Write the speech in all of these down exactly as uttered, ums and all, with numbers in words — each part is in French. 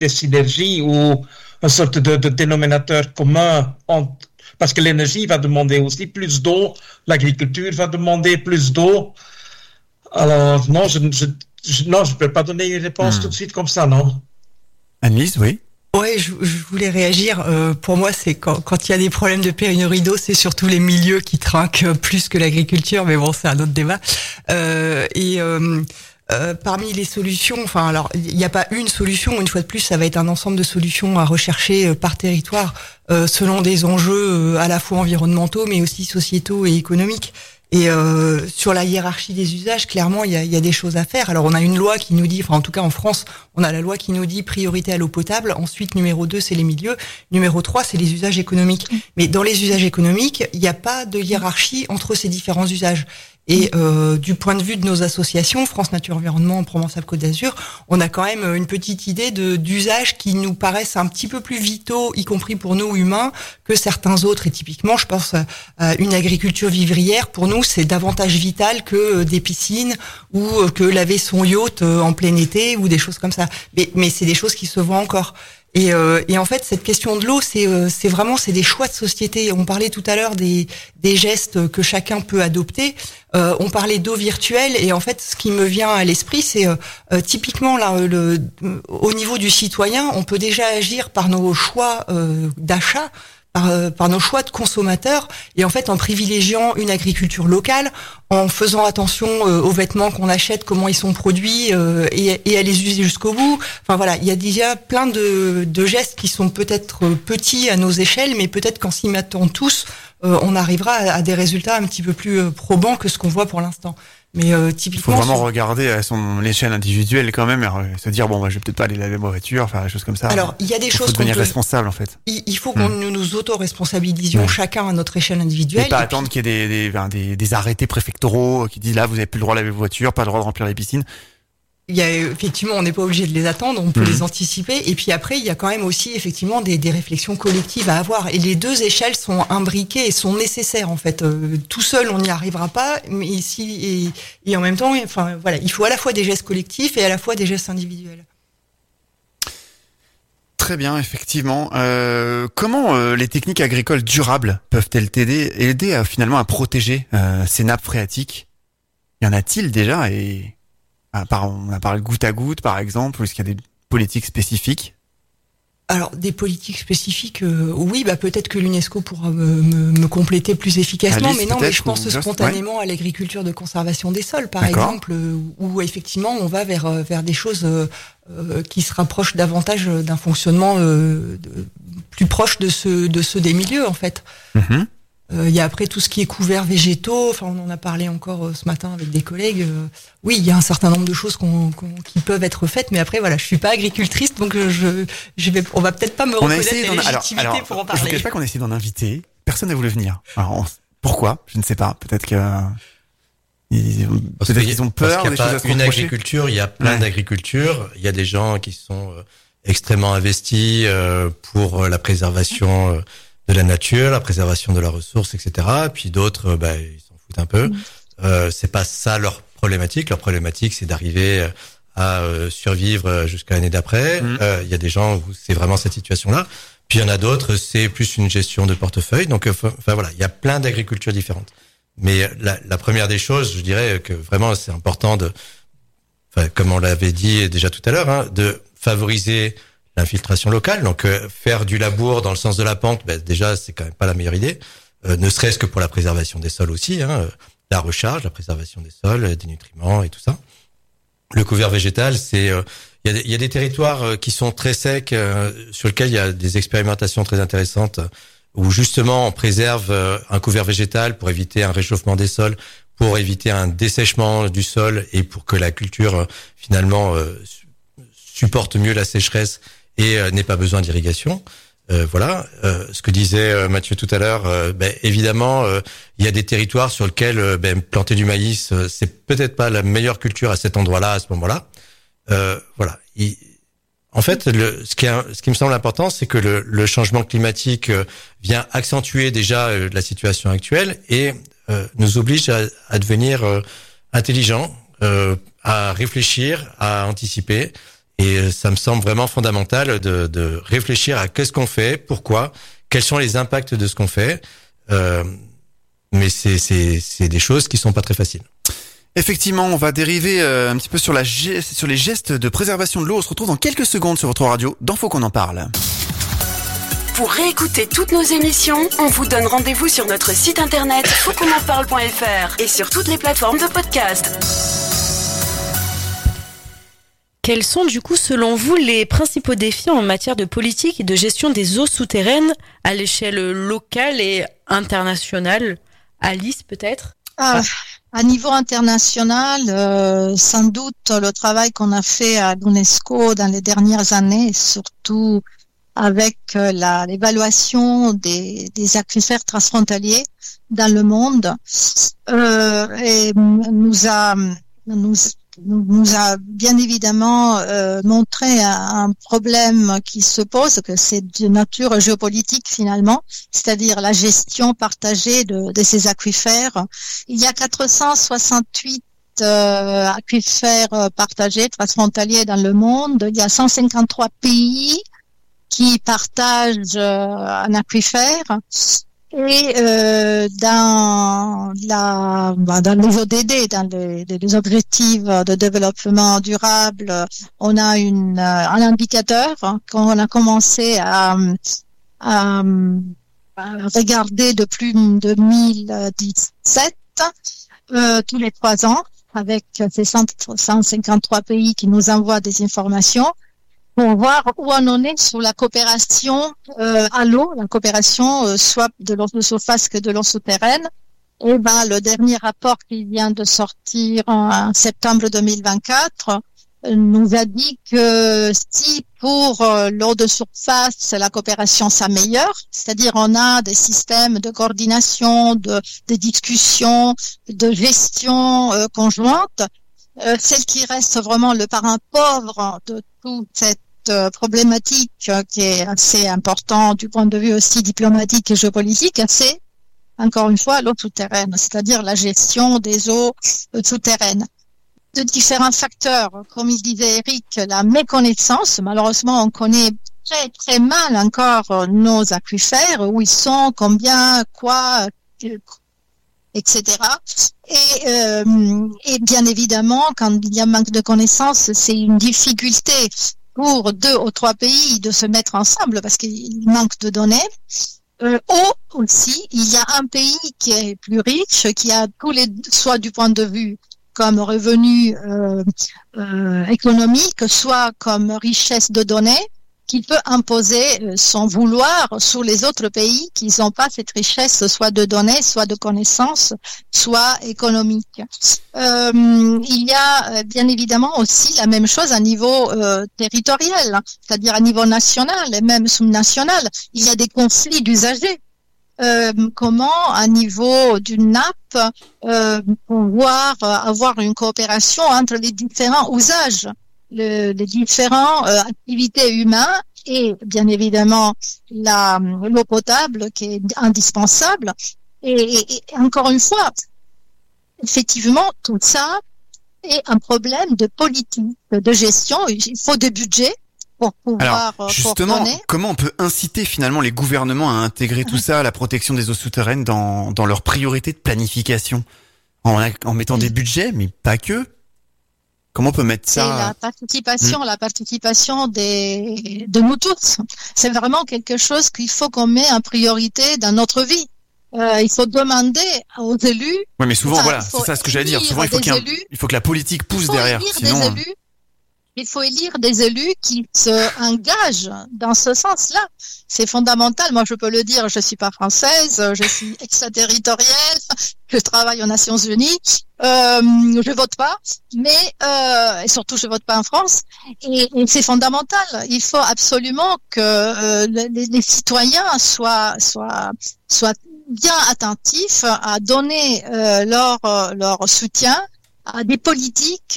des synergies ou une sorte de, de dénominateur commun entre, parce que l'énergie va demander aussi plus d'eau, l'agriculture va demander plus d'eau. Alors, non, je ne je, je, non, je peux pas donner une réponse hmm. tout de suite comme ça, non. Anne-Lise, oui. Ouais, je, je voulais réagir. Euh, pour moi, c'est quand quand il y a des problèmes de pénurie d'eau, c'est surtout les milieux qui trinquent plus que l'agriculture. Mais bon, c'est un autre débat. Euh, et euh, euh, parmi les solutions, enfin, alors il n'y a pas une solution. Une fois de plus, ça va être un ensemble de solutions à rechercher euh, par territoire, euh, selon des enjeux euh, à la fois environnementaux, mais aussi sociétaux et économiques. Et euh, sur la hiérarchie des usages, clairement, il y a, il y a des choses à faire. Alors, on a une loi qui nous dit, enfin, en tout cas en France, on a la loi qui nous dit priorité à l'eau potable. Ensuite, numéro deux, c'est les milieux. Numéro trois, c'est les usages économiques. Mais dans les usages économiques, il n'y a pas de hiérarchie entre ces différents usages. Et euh, du point de vue de nos associations, France Nature Environnement, Provence-Alpes-Côte d'Azur, on a quand même une petite idée de d'usages qui nous paraissent un petit peu plus vitaux, y compris pour nous humains, que certains autres. Et typiquement, je pense à une agriculture vivrière. Pour nous, c'est davantage vital que des piscines ou que laver son yacht en plein été ou des choses comme ça. Mais, mais c'est des choses qui se voient encore. Et, euh, et en fait, cette question de l'eau, c'est, euh, c'est vraiment, c'est des choix de société. On parlait tout à l'heure des, des gestes que chacun peut adopter. Euh, on parlait d'eau virtuelle, et en fait, ce qui me vient à l'esprit, c'est euh, euh, typiquement là, le, au niveau du citoyen, on peut déjà agir par nos choix euh, d'achat. Par, par nos choix de consommateurs, et en fait en privilégiant une agriculture locale, en faisant attention euh, aux vêtements qu'on achète, comment ils sont produits, euh, et, et à les user jusqu'au bout. Enfin voilà, il y a déjà plein de, de gestes qui sont peut-être petits à nos échelles, mais peut-être qu'en s'y mettant tous, euh, on arrivera à, à des résultats un petit peu plus euh, probants que ce qu'on voit pour l'instant. Mais euh, typiquement, il faut vraiment sur... regarder à son l'échelle individuelle quand même, et se dire bon, bah, je vais peut-être pas aller laver ma voiture, faire des choses comme ça. Alors, il y a des il choses faut devenir qu'on peut... responsable en fait. Il, il faut qu'on hmm. nous, nous auto-responsabilisions hmm. chacun à notre échelle individuelle. Et pas et attendre puis... qu'il y ait des, des, des, des arrêtés préfectoraux qui disent là, vous avez plus le droit de laver vos voitures, pas le droit de remplir les piscines. Il y a effectivement, on n'est pas obligé de les attendre, on peut mmh. les anticiper. Et puis après, il y a quand même aussi effectivement des, des réflexions collectives à avoir. Et les deux échelles sont imbriquées et sont nécessaires en fait. Euh, tout seul, on n'y arrivera pas. Mais ici et, et en même temps, enfin voilà, il faut à la fois des gestes collectifs et à la fois des gestes individuels. Très bien, effectivement. Euh, comment euh, les techniques agricoles durables peuvent-elles t'aider, aider à, finalement à protéger euh, ces nappes phréatiques ? Y en a-t-il déjà et on a parlé goutte à goutte, par exemple, est-ce qu'il y a des politiques spécifiques ? Alors, des politiques spécifiques, euh, oui, bah peut-être que l'UNESCO pourra me, me, me compléter plus efficacement, Alice, mais non, mais je pense spontanément ouais. à l'agriculture de conservation des sols, par D'accord. exemple, euh, où effectivement on va vers vers des choses euh, euh, qui se rapprochent davantage d'un fonctionnement euh, de, plus proche de ceux de ceux des milieux, en fait. Mm-hmm. Il euh, y a après tout ce qui est couverts végétaux. Enfin, on en a parlé encore euh, ce matin avec des collègues. Euh, oui, il y a un certain nombre de choses qu'on, qu'on, qui peuvent être faites, mais après, voilà, je suis pas agricultrice, donc je, je vais, on va peut-être pas me on reconnaître les légitimités alors, alors, pour en parler. Je ne cache pas qu'on a essayé d'en inviter. Personne n'a voulu venir. Alors, on, pourquoi ? Je ne sais pas. Peut-être que ils, parce peut-être qu'ils ont peur. Parce qu'il n'y a pas une agriculture. Il y a plein ouais. d'agricultures. Il y a des gens qui sont euh, extrêmement investis euh, pour la préservation. Euh, de la nature, la préservation de leurs ressources, et cetera. Puis d'autres, bah, ils s'en foutent un peu. Mmh. Euh, c'est pas ça leur problématique. Leur problématique, c'est d'arriver à euh, survivre jusqu'à l'année d'après. Il mmh. euh, y a des gens où c'est vraiment cette situation-là. Puis il y en a d'autres, c'est plus une gestion de portefeuille. Donc, enfin euh, voilà, il y a plein d'agricultures différentes. Mais la, la première des choses, je dirais que vraiment, c'est important de, enfin, comme on l'avait dit déjà tout à l'heure, hein, de favoriser l'infiltration locale, donc euh, faire du labour dans le sens de la pente, ben, déjà c'est quand même pas la meilleure idée, euh, ne serait-ce que pour la préservation des sols aussi, hein, la recharge, la préservation des sols, des nutriments et tout ça. Le couvert végétal, c'est il euh, y, a, y a des territoires euh, qui sont très secs, euh, sur lesquels il y a des expérimentations très intéressantes, où justement on préserve euh, un couvert végétal pour éviter un réchauffement des sols, pour éviter un dessèchement du sol et pour que la culture euh, finalement euh, supporte mieux la sécheresse et euh, n'ait pas besoin d'irrigation. Euh, voilà. Euh, ce que disait euh, Mathieu tout à l'heure, euh, ben, évidemment, euh, il y a des territoires sur lesquels euh, ben, planter du maïs, euh, c'est peut-être pas la meilleure culture à cet endroit-là, à ce moment-là. Euh, voilà. Il, en fait, le, ce, qui est, ce qui me semble important, c'est que le, le changement climatique euh, vient accentuer déjà euh, la situation actuelle et euh, nous oblige à, à devenir euh, intelligents, euh, à réfléchir, à anticiper. Et ça me semble vraiment fondamental de, de réfléchir à qu'est-ce qu'on fait, pourquoi, quels sont les impacts de ce qu'on fait. Euh, mais c'est, c'est, c'est des choses qui sont pas très faciles. Effectivement, on va dériver euh, un petit peu sur, la geste, sur les gestes de préservation de l'eau. On se retrouve dans quelques secondes sur votre radio dans Faut qu'on en parle. Pour réécouter toutes nos émissions, on vous donne rendez-vous sur notre site internet faut qu'on en parle point f r et sur toutes les plateformes de podcast. Quels sont du coup selon vous les principaux défis en matière de politique et de gestion des eaux souterraines à l'échelle locale et internationale? Alice peut-être? ah, À niveau international, euh, sans doute le travail qu'on a fait à l'UNESCO dans les dernières années, surtout avec la, l'évaluation des, des aquifères transfrontaliers dans le monde, euh, et nous a nous nous a bien évidemment euh, montré un, un problème qui se pose, que c'est de nature géopolitique finalement, c'est-à-dire la gestion partagée de, de ces aquifères. Il y a quatre cent soixante-huit euh, aquifères partagés transfrontaliers dans le monde. Il y a cent cinquante-trois pays qui partagent euh, un aquifère. Et euh, dans la dans les O D D, dans les, les objectifs de développement durable, on a une un indicateur qu'on a commencé à, à, à regarder depuis deux mille dix-sept euh, tous les trois ans, avec ces cent cinquante-trois pays qui nous envoient des informations, pour voir où on en est sur la coopération euh, à l'eau, la coopération euh, soit de l'eau de surface que de l'eau souterraine. Et ben le dernier rapport qui vient de sortir en, en septembre deux mille vingt-quatre euh, nous a dit que si pour euh, l'eau de surface la coopération s'améliore, c'est-à-dire on a des systèmes de coordination, de, de discussion, de gestion euh, conjointe. Euh, celle qui reste vraiment le parrain pauvre de toute cette euh, problématique euh, qui est assez important du point de vue aussi diplomatique et géopolitique, c'est encore une fois l'eau souterraine, c'est-à-dire la gestion des eaux euh, souterraines. De différents facteurs, comme il disait Eric, la méconnaissance. Malheureusement, on connaît très très mal encore euh, nos aquifères, où ils sont, combien, quoi, euh, et cetera. Et, euh, et bien évidemment, quand il y a manque de connaissances, c'est une difficulté pour deux ou trois pays de se mettre ensemble parce qu'il manque de données. Euh, ou aussi, il y a un pays qui est plus riche, qui a tous les, soit du point de vue comme revenu euh, euh, économique, soit comme richesse de données, qui peut imposer euh, son vouloir sur les autres pays qui n'ont pas cette richesse, soit de données, soit de connaissances, soit économique. Euh, il y a euh, bien évidemment aussi la même chose à niveau euh, territorial, c'est-à-dire à niveau national et même sous-national. Il y a des conflits d'usagers. Euh, comment, à niveau d'une nappe, euh, pouvoir euh, avoir une coopération entre les différents usages, le, les différentes euh, activités humaines et bien évidemment la l'eau potable qui est indispensable. Et, et, et encore une fois, effectivement, tout ça est un problème de politique, de gestion. Il faut des budgets. Pour pouvoir, Alors, justement, comment on peut inciter finalement les gouvernements à intégrer tout ça, la protection des eaux souterraines, dans, dans leurs priorités de planification, en, en mettant des budgets, mais pas que. Comment on peut mettre ça? C'est la participation, mmh. la participation des, de nous tous. C'est vraiment quelque chose qu'il faut qu'on mette en priorité dans notre vie. Euh, il faut demander aux élus. Oui, mais souvent, enfin, voilà, c'est ça ce que j'allais dire. Souvent, il faut, qu'il y ait un, il faut que la politique pousse derrière. Sinon, des élus. Il faut élire des élus qui se engagent dans ce sens-là. C'est fondamental. Moi, je peux le dire, je suis pas française, je suis extraterritoriale, je travaille aux Nations Unies, euh, je vote pas, mais euh, et surtout je vote pas en France. Et, et c'est fondamental. Il faut absolument que euh, les, les citoyens soient soient soient bien attentifs à donner euh, leur leur soutien à des politiques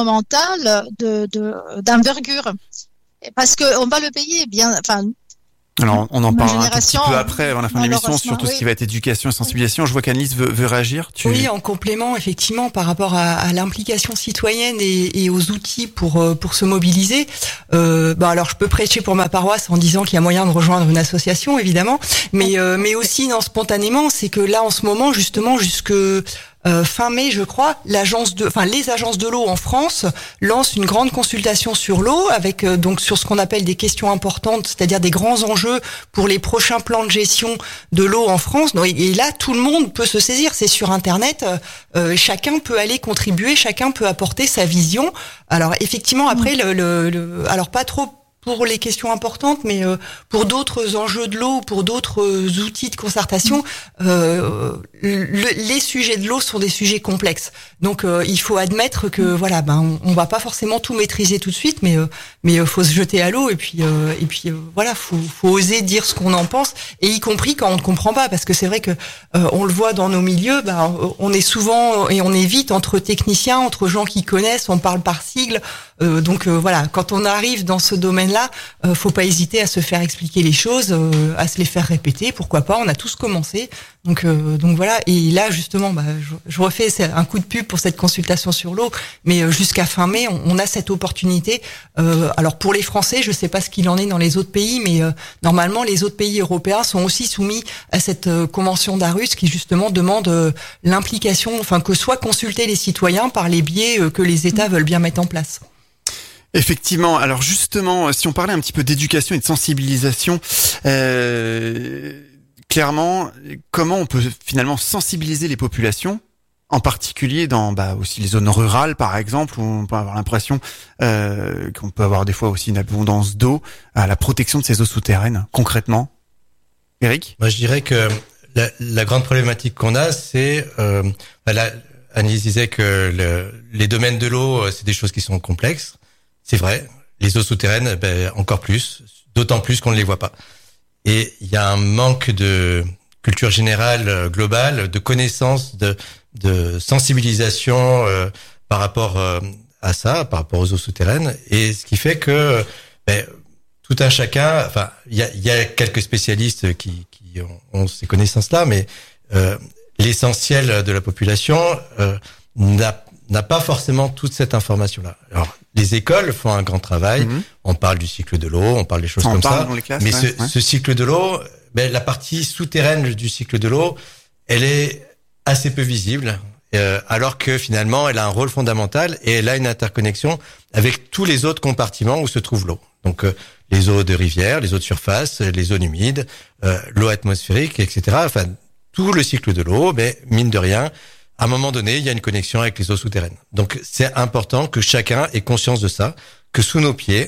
environnementales de, de d'envergure, parce que on va le payer bien. Enfin, Alors, on en Ma parlera un tout petit génération, peu après, avant la fin de l'émission, malheureusement, sur tout ce oui. qui va être éducation et sensibilisation. Je vois qu'Annelise veut, veut réagir. Tu... Oui, en complément, effectivement, par rapport à, à l'implication citoyenne et, et aux outils pour euh, pour se mobiliser. Euh, bah alors, je peux prêcher pour ma paroisse en disant qu'il y a moyen de rejoindre une association, évidemment, mais euh, mais aussi non spontanément, c'est que là, en ce moment, justement, jusque Euh, fin mai, je crois, l'agence de, enfin les agences de l'eau en France lancent une grande consultation sur l'eau avec euh, donc sur ce qu'on appelle des questions importantes, c'est-à-dire des grands enjeux pour les prochains plans de gestion de l'eau en France. Donc, et là, tout le monde peut se saisir. C'est sur Internet. Euh, chacun peut aller contribuer, chacun peut apporter sa vision. Alors effectivement, après, le, le, le alors pas trop pour les questions importantes, mais euh, pour d'autres enjeux de l'eau, pour d'autres euh, outils de concertation, euh, le, les sujets de l'eau sont des sujets complexes. Donc, euh, il faut admettre que voilà, ben, on, on va pas forcément tout maîtriser tout de suite, mais euh, mais euh, faut se jeter à l'eau et puis euh, et puis euh, voilà, faut faut oser dire ce qu'on en pense, et y compris quand on ne comprend pas, parce que c'est vrai que euh, on le voit dans nos milieux, ben on est souvent et on est vite entre techniciens, entre gens qui connaissent, on parle par sigle. Euh, donc euh, voilà, quand on arrive dans ce domaine-là, euh, faut pas hésiter à se faire expliquer les choses, euh, à se les faire répéter. Pourquoi pas ? On a tous commencé. Donc euh, donc voilà. Et là justement, bah, je, je refais un coup de pub pour cette consultation sur l'eau. Mais euh, jusqu'à fin mai, on, on a cette opportunité. Euh, alors pour les Français, je sais pas ce qu'il en est dans les autres pays, mais euh, normalement les autres pays européens sont aussi soumis à cette euh, convention d'Aarhus qui justement demande euh, l'implication, enfin que soient consultés les citoyens par les biais euh, que les États veulent bien mettre en place. Effectivement. Alors justement, si on parlait un petit peu d'éducation et de sensibilisation, euh, clairement, comment on peut finalement sensibiliser les populations, en particulier dans bah, aussi les zones rurales, par exemple, où on peut avoir l'impression euh, qu'on peut avoir des fois aussi une abondance d'eau, à la protection de ces eaux souterraines, concrètement. Eric ? Moi, je dirais que la, la grande problématique qu'on a, c'est... Euh, bah là, Annelise disait que le, les domaines de l'eau, c'est des choses qui sont complexes. C'est vrai, les eaux souterraines, ben, encore plus, d'autant plus qu'on ne les voit pas. Et il y a un manque de culture générale globale, de connaissances, de, de sensibilisation euh, par rapport euh, à ça, par rapport aux eaux souterraines. Et ce qui fait que ben, tout un chacun, enfin, il y a, il y a quelques spécialistes qui, qui ont, ont ces connaissances-là, mais euh, l'essentiel de la population euh, n'a n'a pas forcément toute cette information-là. Alors, les écoles font un grand travail. Mmh. On parle du cycle de l'eau, on parle des choses on comme parle ça. Dans les classes, mais ouais, ce, ouais. ce cycle de l'eau, ben, la partie souterraine du cycle de l'eau, elle est assez peu visible, euh, alors que finalement, elle a un rôle fondamental et elle a une interconnexion avec tous les autres compartiments où se trouve l'eau. Donc, euh, les eaux de rivière, les eaux de surface, les zones humides, euh, l'eau atmosphérique, et cetera. Enfin, tout le cycle de l'eau, ben, mine de rien, à un moment donné, il y a une connexion avec les eaux souterraines. Donc, c'est important que chacun ait conscience de ça, que sous nos pieds,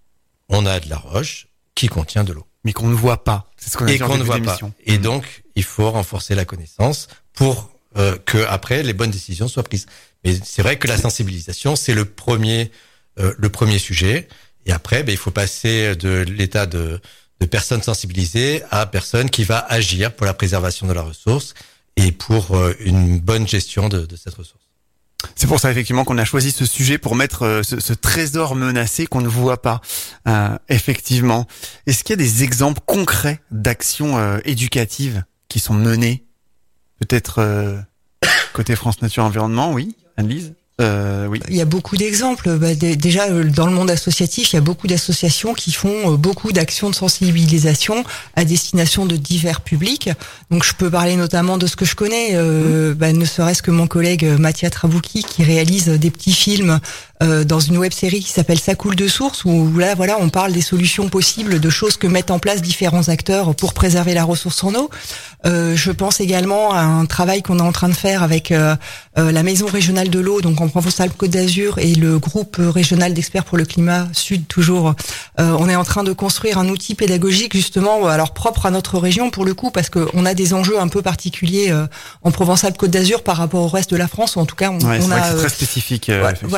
on a de la roche qui contient de l'eau. Mais qu'on ne voit pas. C'est ce qu'on a Et dit en qu'on ne début voit pas. d'émission. Et donc, il faut renforcer la connaissance pour euh, que après les bonnes décisions soient prises. Mais c'est vrai que la sensibilisation, c'est le premier, euh, le premier sujet. Et après, ben, il faut passer de l'état de, de personne sensibilisée à personne qui va agir pour la préservation de la ressource et pour une bonne gestion de, de cette ressource. C'est pour ça effectivement qu'on a choisi ce sujet pour mettre euh, ce, ce trésor menacé qu'on ne voit pas. Euh, effectivement. Est-ce qu'il y a des exemples concrets d'actions euh, éducatives qui sont menées ? Peut-être euh, côté France Nature Environnement, oui, Annelise ? Euh, oui. Il y a beaucoup d'exemples. Bah, d- déjà, dans le monde associatif, il y a beaucoup d'associations qui font euh, beaucoup d'actions de sensibilisation à destination de divers publics. Donc, je peux parler notamment de ce que je connais, euh, mmh. bah, ne serait-ce que mon collègue Mathia Trabouki qui réalise des petits films euh, dans une web-série qui s'appelle Ça coule de source, où là, voilà, on parle des solutions possibles, de choses que mettent en place différents acteurs pour préserver la ressource en eau. Euh, je pense également à un travail qu'on est en train de faire avec euh, euh, la Maison régionale de l'eau, donc en Provence-Alpes-Côte d'Azur, et le groupe régional d'experts pour le climat Sud, toujours. Euh, on est en train de construire un outil pédagogique justement, alors propre à notre région pour le coup, parce que on a des enjeux un peu particuliers euh, en Provence-Alpes-Côte d'Azur par rapport au reste de la France, ou en tout cas on, ouais, on c'est a vrai que c'est euh, très spécifique. Euh, ouais, voilà, on a un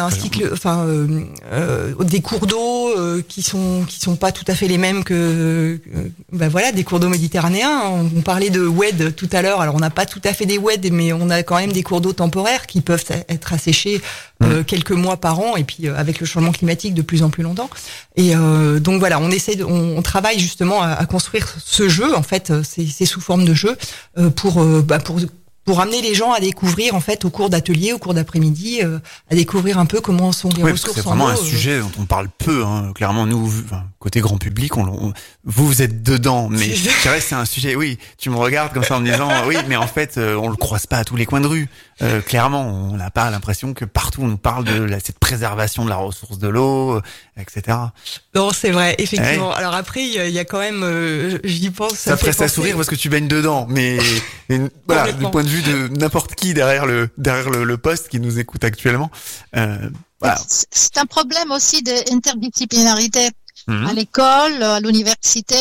un cycle, enfin, euh, euh, des cours d'eau euh, qui sont qui sont pas tout à fait les mêmes que, euh, ben voilà, des cours d'eau méditerranéens. On, on parlait de W E D tout à l'heure. Alors, on n'a pas tout à fait des W E D, mais on a quand même des cours d'eau temporaires qui peuvent être asséchés euh, mmh. quelques mois par an, et puis euh, avec le changement climatique de plus en plus longtemps. Et euh, donc voilà, on essaie, de, on, on travaille justement à, à construire ce jeu. En fait, c'est, c'est sous forme de jeu euh, pour euh, bah, pour pour amener les gens à découvrir, en fait, au cours d'ateliers, au cours d'après-midi, euh, à découvrir un peu comment sont les oui, ressources c'est vraiment en eau, un sujet dont on parle peu, hein. Clairement, nous, enfin, côté grand public, on, on, vous, vous êtes dedans, mais je dirais c'est un sujet, oui, tu me regardes comme ça en me disant, oui, mais en fait, euh, on le croise pas à tous les coins de rue. Euh, clairement, on n'a pas l'impression que partout on nous parle de la, cette préservation de la ressource de l'eau, euh, et cetera. Non, c'est vrai, effectivement. Ouais. Alors après, il y, y a quand même, euh, j'y pense. Ça, ça presse à sourire parce que tu baignes dedans, mais, mais voilà, du point de vue de n'importe qui derrière le derrière le, le poste qui nous écoute actuellement. Euh, voilà. C'est un problème aussi d'interdisciplinarité mmh. à l'école, à l'université.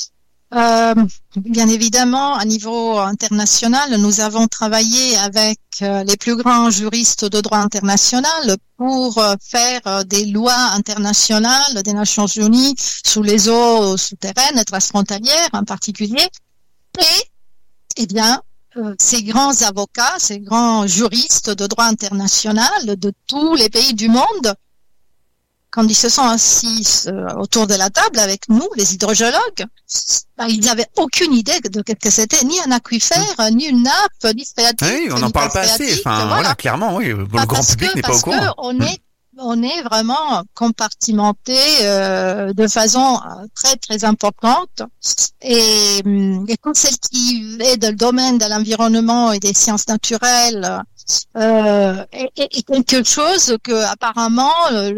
Euh, bien évidemment, à niveau international, nous avons travaillé avec euh, les plus grands juristes de droit international pour euh, faire euh, des lois internationales des Nations Unies sur les eaux souterraines et transfrontalières en particulier. Et, eh bien, euh, ces grands avocats, ces grands juristes de droit international de tous les pays du monde, quand ils se sont assis euh, autour de la table avec nous, les hydrogéologues, ben, ils n'avaient aucune idée de ce que c'était, ni un aquifère, mmh. ni une nappe, ni phréatique. Oui, on n'en parle pas assez. Enfin, voilà. voilà, clairement, oui. Le bah, grand public que, n'est pas au courant. Parce qu'on mmh. est, on est vraiment compartimenté euh, de façon très très importante. Et, et comme celle qui est dans le domaine de l'environnement et des sciences naturelles, Euh, et, et quelque chose que apparemment euh,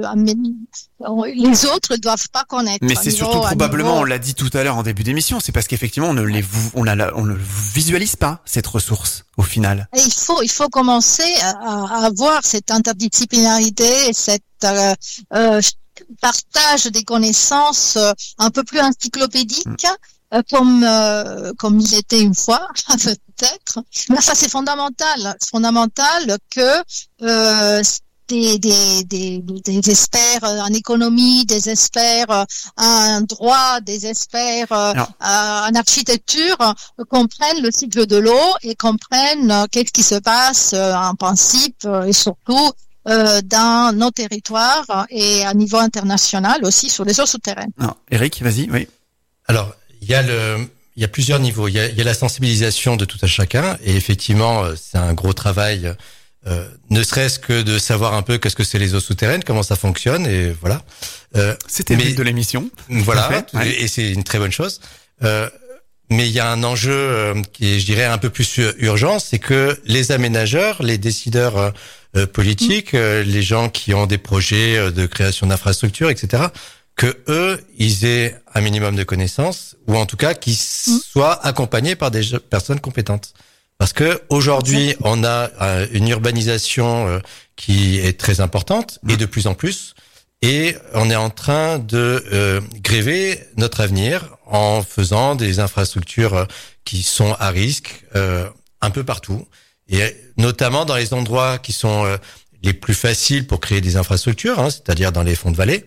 les autres ne doivent pas connaître. Mais c'est niveau, surtout probablement, niveau... on l'a dit tout à l'heure en début d'émission, c'est parce qu'effectivement on ne les on la, on ne visualise pas cette ressource au final. Et il faut il faut commencer à, à avoir cette interdisciplinarité et cette euh, euh, partage des connaissances un peu plus encyclopédique. Mmh. Comme euh, comme il était une fois, peut-être. Mais ça, c'est fondamental. C'est fondamental que euh, des, des des des experts en économie, des experts en droit, des experts Alors. en architecture comprennent le cycle de l'eau et comprennent qu'est-ce qui se passe en principe et surtout euh, dans nos territoires et à niveau international aussi sur les eaux souterraines. Alors, Eric, vas-y, oui. Alors. Il y a le, il y a plusieurs niveaux. Il y a, il y a la sensibilisation de tout à chacun, et effectivement, c'est un gros travail, euh, ne serait-ce que de savoir un peu qu'est-ce que c'est les eaux souterraines, comment ça fonctionne, et voilà. Euh, C'était le but de l'émission. Voilà, fait, ouais. et c'est une très bonne chose. Euh, mais il y a un enjeu euh, qui est, je dirais, un peu plus urgent, c'est que les aménageurs, les décideurs euh, politiques, mmh. euh, les gens qui ont des projets de création d'infrastructures, et cetera, que eux, ils aient un minimum de connaissances, ou en tout cas qu'ils mmh. soient accompagnés par des personnes compétentes. Parce que aujourd'hui, on a euh, une urbanisation euh, qui est très importante, mmh. et de plus en plus, et on est en train de euh, gréver notre avenir en faisant des infrastructures qui sont à risque euh, un peu partout, et notamment dans les endroits qui sont euh, les plus faciles pour créer des infrastructures, hein, c'est-à-dire dans les fonds de vallée,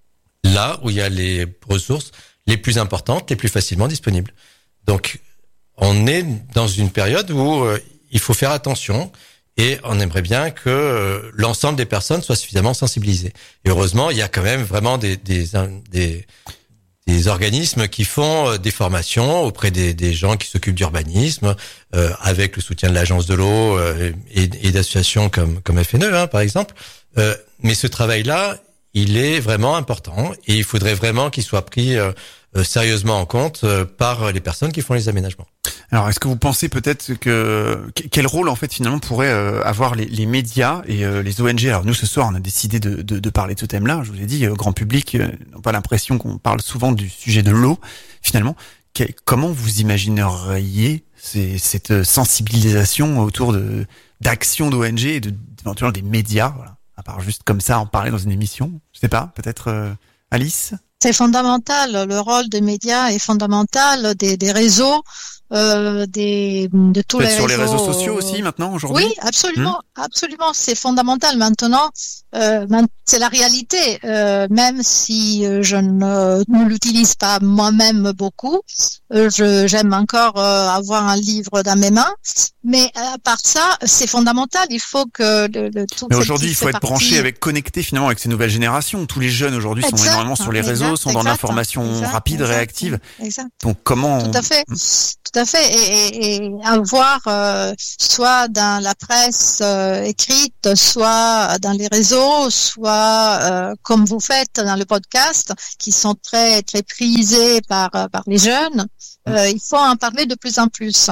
là où il y a les ressources les plus importantes, les plus facilement disponibles. Donc, on est dans une période où euh, il faut faire attention, et on aimerait bien que euh, l'ensemble des personnes soient suffisamment sensibilisées. Et heureusement, il y a quand même vraiment des des des, des organismes qui font des formations auprès des, des gens qui s'occupent d'urbanisme, euh, avec le soutien de l'agence de l'eau euh, et, et d'associations comme comme F N E, hein, par exemple. Euh, mais ce travail-là, il est vraiment important, et il faudrait vraiment qu'il soit pris euh, sérieusement en compte euh, par les personnes qui font les aménagements. Alors, est-ce que vous pensez peut-être que quel rôle en fait finalement pourraient euh, avoir les, les médias et euh, les O N G? Alors nous, ce soir, on a décidé de, de, de parler de ce thème-là. Je vous ai dit, euh, grand public, euh, n'ont pas l'impression qu'on parle souvent du sujet de l'eau. Finalement, que, comment vous imagineriez ces, cette sensibilisation autour de d'actions d'O N G et de, éventuellement des médias, voilà, à part juste comme ça en parler dans une émission? Je sais pas, peut-être euh, Alice? C'est fondamental. Le rôle des médias est fondamental, des, des réseaux euh, des, de tous Peut-être les sur réseaux. les réseaux sociaux aussi maintenant aujourd'hui. Oui, absolument, mmh. absolument, c'est fondamental maintenant. Euh, c'est la réalité, euh, même si je ne, ne l'utilise pas moi-même beaucoup. Euh, je, j'aime encore euh, avoir un livre dans mes mains, mais à part ça, c'est fondamental. Il faut que le, le tout. Mais aujourd'hui, il faut être branché avec, connecté finalement avec ces nouvelles générations. Tous les jeunes aujourd'hui sont exact, énormément sur les exact, réseaux, sont exact, dans l'information exact, rapide, exact, réactive. Exact. Donc comment Tout à fait, tout à fait, et, et, et avoir euh, soit dans la presse euh, écrite, soit dans les réseaux, soit euh, comme vous faites dans le podcast, qui sont très très prisés par par les jeunes. Euh, il faut en parler de plus en plus.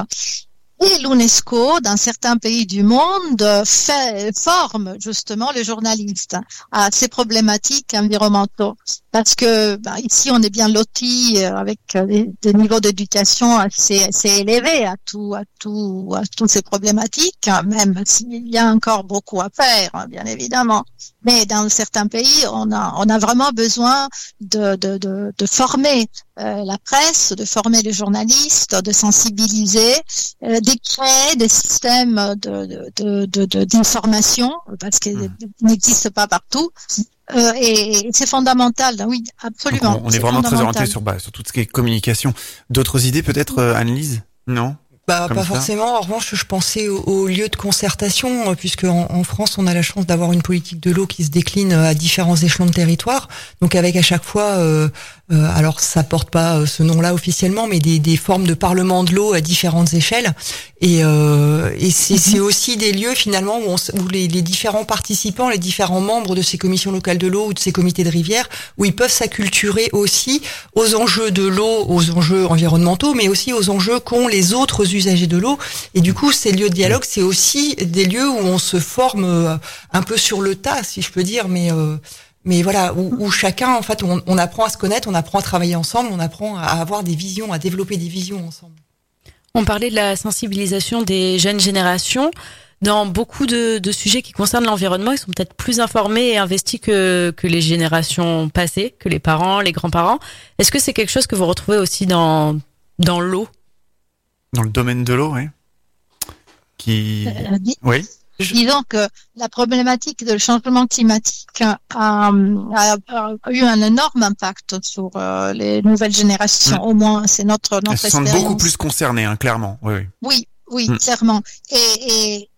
Et l'UNESCO, dans certains pays du monde, fait, forme justement les journalistes à ces problématiques environnementaux. Parce que bah, ici, on est bien lotis avec des, des niveaux d'éducation assez, assez élevés à tout, à tout, à toutes ces problématiques, même s'il y a encore beaucoup à faire, bien évidemment. Mais dans certains pays, on a, on a vraiment besoin de, de, de, de former euh, la presse, de former les journalistes, de sensibiliser, euh, de créer des systèmes de, de, de, de, d'information, parce qu'ils mmh. n'existent pas partout. Euh, et, et c'est fondamental, oui, absolument. Donc on, on est vraiment très orienté sur, bah, sur tout ce qui est communication. D'autres idées peut-être, euh, Anne-Lise? Non? Bah, pas ça. Forcément. En revanche, je pensais aux, aux lieux de concertation, puisque en, en France, on a la chance d'avoir une politique de l'eau qui se décline à différents échelons de territoire. Donc, avec à chaque fois, euh, euh, alors ça porte pas ce nom-là officiellement, mais des, des formes de parlement de l'eau à différentes échelles. Et, euh, et c'est, mm-hmm. c'est aussi des lieux finalement où, on, où les, les différents participants, les différents membres de ces commissions locales de l'eau ou de ces comités de rivière, où ils peuvent s'acculturer aussi aux enjeux de l'eau, aux enjeux environnementaux, mais aussi aux enjeux qu'ont les autres usagers de l'eau. Et du coup, ces lieux de dialogue, c'est aussi des lieux où on se forme un peu sur le tas, si je peux dire, mais euh, mais voilà, où, où chacun, en fait, on, on apprend à se connaître, on apprend à travailler ensemble, on apprend à avoir des visions, à développer des visions ensemble. On parlait de la sensibilisation des jeunes générations. Dans beaucoup de, de sujets qui concernent l'environnement, ils sont peut-être plus informés et investis que, que les générations passées, que les parents, les grands-parents. Est-ce que c'est quelque chose que vous retrouvez aussi dans, dans l'eau? Dans le domaine de l'eau, oui. Qui... Euh, dis, oui. Disons que la problématique du changement climatique a, a, a eu un énorme impact sur euh, les nouvelles générations. Mmh. Au moins, c'est notre notre Elles sont expérience. beaucoup plus concernées, hein, clairement. Oui, oui, oui, oui mmh. clairement. Et, et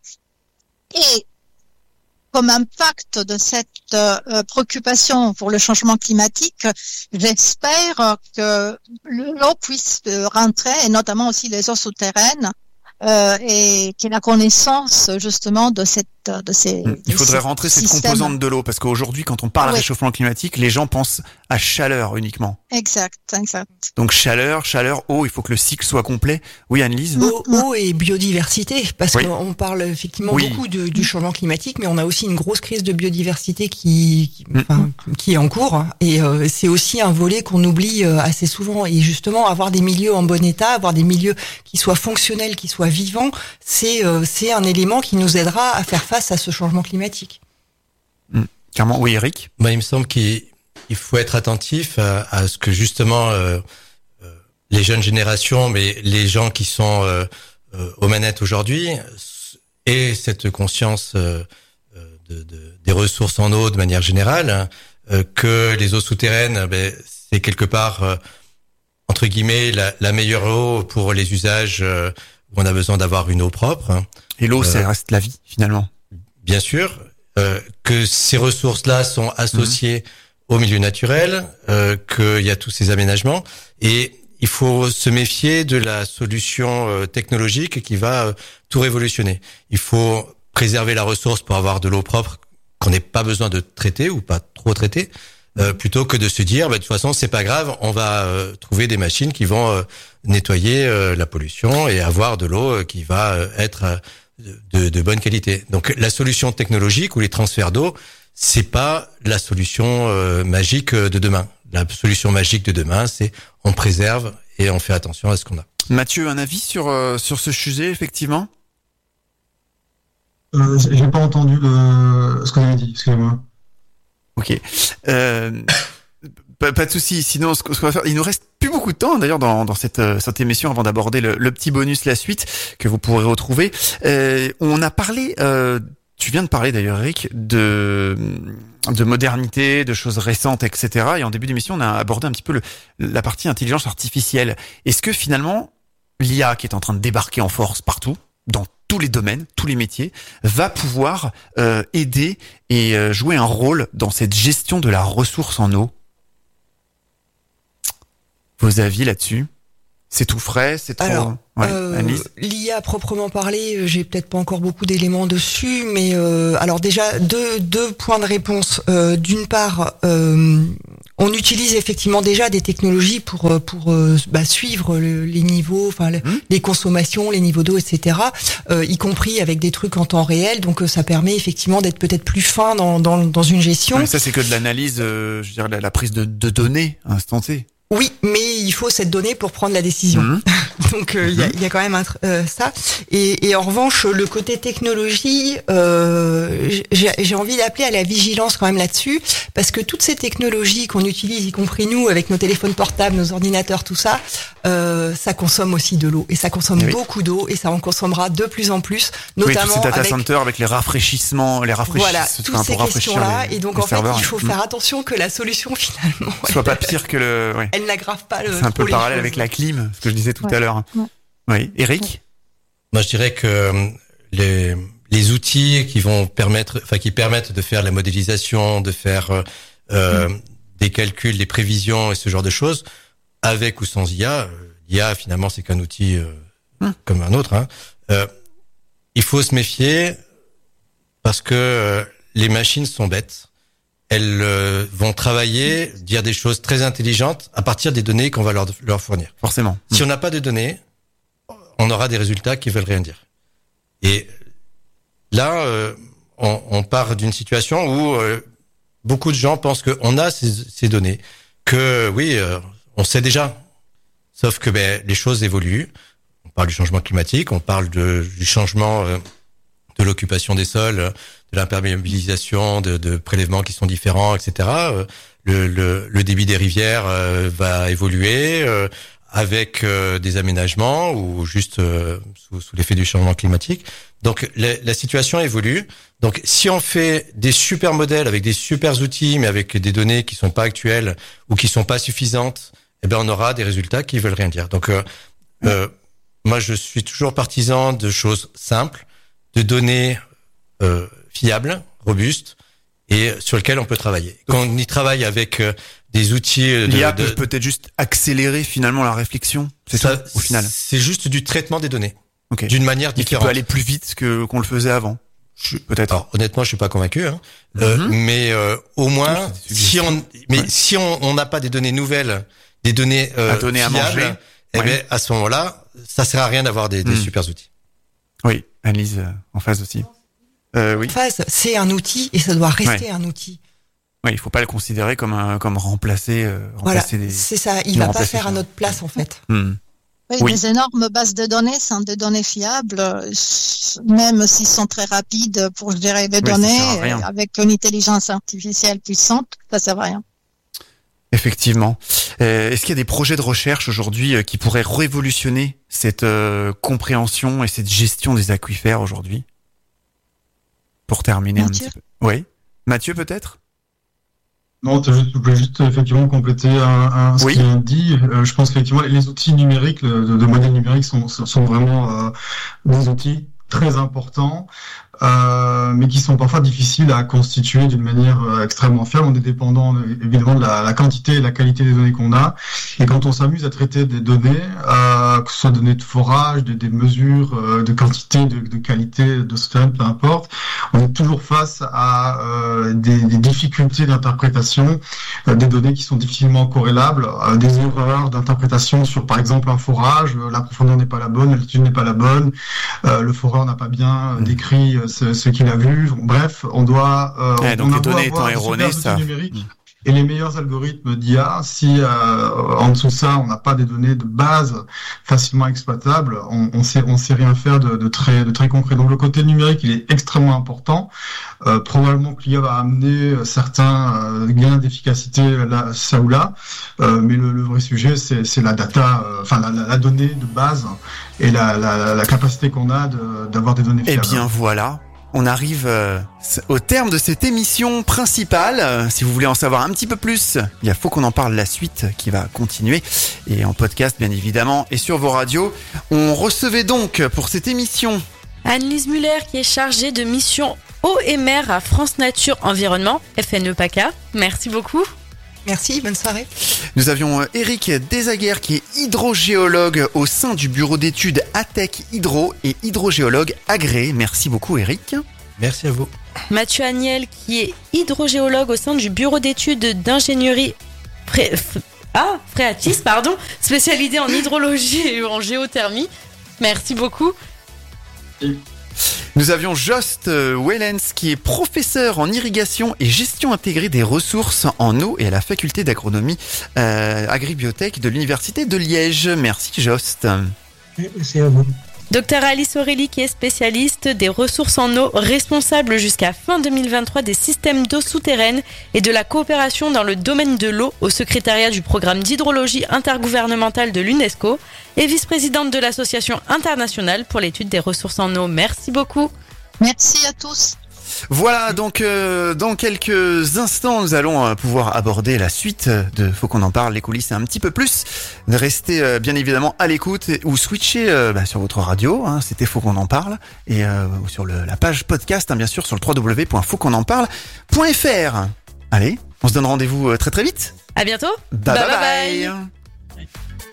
et comme impact de cette euh, préoccupation pour le changement climatique, j'espère que l'eau puisse rentrer, et notamment aussi les eaux souterraines, euh, et qu'il y ait la connaissance justement de cette de ces. Il faudrait ces rentrer systèmes. Cette composante de l'eau, parce qu'aujourd'hui, quand on parle oui. réchauffement climatique, les gens pensent à chaleur uniquement. Exact, exact. Donc chaleur, chaleur, eau, il faut que le cycle soit complet. Oui, Anne-Lise. Eau, eau et biodiversité, parce oui. qu'on parle effectivement oui. beaucoup de, du changement climatique, mais on a aussi une grosse crise de biodiversité qui, qui, mm. enfin, qui est en cours. Et euh, c'est aussi un volet qu'on oublie euh, assez souvent. Et justement, avoir des milieux en bon état, avoir des milieux qui soient fonctionnels, qui soient vivants, c'est euh, c'est un élément qui nous aidera à faire face à ce changement climatique. Mm. Clairement, oui, Eric. Bah, il me semble qu'il il faut être attentif à, à ce que justement euh, euh, les jeunes générations, mais les gens qui sont euh, euh, aux manettes aujourd'hui, aient cette conscience euh, de, de, des ressources en eau de manière générale, euh, que les eaux souterraines, ben, c'est quelque part euh, entre guillemets la, la meilleure eau pour les usages euh, où on a besoin d'avoir une eau propre. Et l'eau, euh, ça reste la vie finalement. Bien sûr, euh, que ces ressources-là sont associées mmh. au milieu naturel, euh, qu'il y a tous ces aménagements, et il faut se méfier de la solution euh, technologique qui va euh, tout révolutionner. Il faut préserver la ressource pour avoir de l'eau propre qu'on n'ait pas besoin de traiter ou pas trop traiter, euh, plutôt que de se dire, bah, de toute façon, c'est pas grave, on va euh, trouver des machines qui vont euh, nettoyer euh, la pollution et avoir de l'eau euh, qui va euh, être euh, de, de bonne qualité. Donc la solution technologique ou les transferts d'eau, c'est pas la solution euh, magique de demain. La solution magique de demain, c'est on préserve et on fait attention à ce qu'on a. Mathieu, un avis sur euh, sur ce sujet, effectivement? Euh, j'ai pas entendu le... ce qu'on avait dit, excusez-moi. Ok. Euh, pas, pas de souci. Sinon, ce qu'on va faire, il nous reste plus beaucoup de temps d'ailleurs dans, dans cette, cette émission avant d'aborder le, le petit bonus, la suite que vous pourrez retrouver. Euh, on a parlé, euh, tu viens de parler d'ailleurs Eric, de, de modernité, de choses récentes, et cetera. Et en début d'émission, on a abordé un petit peu le, la partie intelligence artificielle. Est-ce que finalement, l'I A qui est en train de débarquer en force partout, dans tous les domaines, tous les métiers, va pouvoir euh, aider et euh, jouer un rôle dans cette gestion de la ressource en eau? Vos avis là-dessus? C'est tout frais, c'est trop... Alors, ouais, euh, l'I A proprement parlé, j'ai peut-être pas encore beaucoup d'éléments dessus, mais euh, alors déjà deux deux points de réponse. Euh, d'une part, euh, on utilise effectivement déjà des technologies pour pour euh, bah, suivre le, les niveaux, enfin le, mmh. les consommations, les niveaux d'eau, et cetera. Euh, y compris avec des trucs en temps réel. Donc euh, ça permet effectivement d'être peut-être plus fin dans dans dans une gestion. Ouais, mais ça c'est que de l'analyse, euh, je veux dire la, la prise de, de données instantée. Oui, mais il faut cette donnée pour prendre la décision. Mmh. Donc il euh, mmh. y, a, y a quand même un, euh, ça. Et, et en revanche, le côté technologie, euh, j'ai, j'ai envie d'appeler à la vigilance quand même là-dessus, parce que toutes ces technologies qu'on utilise, y compris nous, avec nos téléphones portables, nos ordinateurs, tout ça, euh, ça consomme aussi de l'eau. Et ça consomme oui. beaucoup d'eau, et ça en consommera de plus en plus, notamment oui, tous ces data avec... centers avec les rafraîchissements, les rafraîchissements. Voilà, toutes ces questions-là. Les, et donc en serveurs. fait, il faut mmh. faire attention que la solution finalement soit pas pire que le. Ouais. Elle n'aggrave pas le. C'est un peu le parallèle choses. avec la clim, ce que je disais tout ouais. à l'heure. Ouais. Oui, Eric. Moi, je dirais que les les outils qui vont permettre, enfin qui permettent de faire la modélisation, de faire euh, mmh. des calculs, des prévisions et ce genre de choses, avec ou sans I A. L'I A finalement c'est qu'un outil euh, mmh. comme un autre. Hein. Euh, il faut se méfier parce que euh, les machines sont bêtes. Elles euh, vont travailler, dire des choses très intelligentes à partir des données qu'on va leur, leur fournir. Forcément. Si mmh. on n'a pas de données, on aura des résultats qui veulent rien dire. Et là, euh, on, on part d'une situation où euh, beaucoup de gens pensent qu'on a ces, ces données, que oui, euh, on sait déjà. Sauf que ben, les choses évoluent. On parle du changement climatique, on parle de, du changement euh, de l'occupation des sols, de l'imperméabilisation, de, de prélèvements qui sont différents, et cetera. Le, le, le débit des rivières euh, va évoluer euh, avec euh, des aménagements ou juste euh, sous, sous l'effet du changement climatique. Donc la, la situation évolue. Donc si on fait des super modèles avec des super outils, mais avec des données qui sont pas actuelles ou qui sont pas suffisantes, eh ben on aura des résultats qui veulent rien dire. Donc euh, euh, moi je suis toujours partisan de choses simples, de données euh, fiables, robustes et sur lesquelles on peut travailler. Quand on y travaille avec euh, des outils, de, l'I A de, peut peut-être juste accélérer finalement la réflexion. C'est ça, tout, au final. C'est juste du traitement des données, okay. d'une manière différente. Qui peut aller plus vite que qu'on le faisait avant. Je, peut-être. Alors, honnêtement, je suis pas convaincu, hein. Mm-hmm. euh, mais euh, au moins, oui, si on, mais ouais. si on on n'a pas des données nouvelles, des données euh, à donner fiables, à manger, eh ouais. ben à ce moment-là, ça sert à rien d'avoir des, des mm. super outils. Oui, Annelise euh, en phase aussi. Euh, oui. En phase, c'est un outil et ça doit rester ouais. un outil. Oui, il faut pas le considérer comme un comme remplacer. Euh, voilà, remplacer des, c'est ça. Il va pas faire à notre place en fait. Mm. Oui, oui, des énormes bases de données, sont des données fiables, même s'ils sont très rapides pour gérer les oui, données, avec une intelligence artificielle puissante, ça sert à rien. Effectivement. Euh, est-ce qu'il y a des projets de recherche aujourd'hui euh, qui pourraient révolutionner cette euh, compréhension et cette gestion des aquifères aujourd'hui? Pour terminer Mathieu. un petit peu. Oui. Mathieu, peut-être? Non, je voulais juste effectivement compléter un, un, ce oui. qu'il a dit. Euh, je pense qu'effectivement, les outils numériques, de, de modèles numériques sont, sont vraiment euh, des outils très importants, euh, mais qui sont parfois difficiles à constituer d'une manière euh, extrêmement fiable. On est dépendant évidemment de la, la quantité et la qualité des données qu'on a. Et quand on s'amuse à traiter des données, euh, que ce soit des données de forage, des, des mesures euh, de quantité, de, de qualité, de strain, peu importe, on est toujours face à euh, des, des difficultés d'interprétation, euh, des données qui sont difficilement corrélables, euh, des erreurs d'interprétation sur par exemple un forage, euh, la profondeur n'est pas la bonne, l'altitude n'est pas la bonne, euh, le foreur n'a pas bien euh, décrit euh, ce, ce qu'il a vu. Bref, on doit. Euh, ouais, donc on les données étant erronées, ça. Numériques. et les meilleurs algorithmes d'I A, si euh, en dessous de ça, on n'a pas des données de base facilement exploitables, on, on sait, on sait rien faire de, de très, de très concret. Donc le côté numérique, il est extrêmement important. Euh, probablement que l'I A va amener certains euh, gains d'efficacité là, ça ou là, euh, mais le, le vrai sujet, c'est, c'est la data, euh, enfin la, la, la donnée de base et la, la, la capacité qu'on a de, d'avoir des données fiables. Eh bien voilà. On arrive euh, au terme de cette émission principale. Euh, si vous voulez en savoir un petit peu plus, il faut qu'on en parle la suite qui va continuer. Et en podcast, bien évidemment, et sur vos radios. On recevait donc pour cette émission Anne-Lise Muller, qui est chargée de mission eau et mer à France Nature Environnement, F N E PACA. Merci beaucoup. Merci, bonne soirée. Nous avions Eric Desaguerre qui est hydrogéologue au sein du bureau d'études ATEC Hydro et hydrogéologue agréé. Merci beaucoup Eric. Merci à vous. Mathieu Agnel qui est hydrogéologue au sein du bureau d'études d'ingénierie Fré... ah, Fréatis, pardon, spécialisé en hydrologie et en géothermie. Merci beaucoup. Et... Nous avions Jost Wellens qui est professeur en irrigation et gestion intégrée des ressources en eau et à la faculté d'agronomie euh, agribiotech de l'université de Liège. Merci Jost. Merci à vous. Docteur Alice Aurélie qui est spécialiste des ressources en eau, responsable jusqu'à fin deux mille vingt-trois des systèmes d'eau souterraine et de la coopération dans le domaine de l'eau au secrétariat du programme d'hydrologie intergouvernementale de l'UNESCO et vice-présidente de l'association internationale pour l'étude des ressources en eau. Merci beaucoup. Merci à tous. Voilà, donc euh, dans quelques instants, nous allons euh, pouvoir aborder la suite de Faut qu'on en parle, les coulisses un petit peu plus. Restez euh, bien évidemment à l'écoute ou switchez euh, bah, sur votre radio, hein, c'était Faut qu'on en parle, et euh, sur le, la page podcast, hein, bien sûr, sur le w w w point faut qu'on en parle point f r. Allez, on se donne rendez-vous euh, très très vite. À bientôt. Bye bye bye, bye. bye.